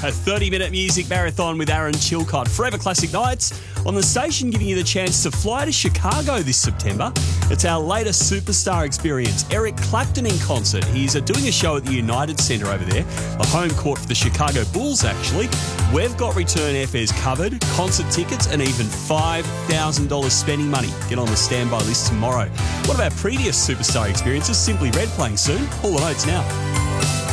A 30-minute music marathon with Aaron Chilcott. Forever Classic Nights on the station, giving you the chance to fly to Chicago this September. It's our latest superstar experience. Eric Clapton in concert. He's doing a show at the United Centre over there, a home court for the Chicago Bulls, actually. We've got return airfares covered, concert tickets, and even $5,000 spending money. Get on the standby list tomorrow. One of our previous superstar experiences, Simply Red, playing soon. All the notes now.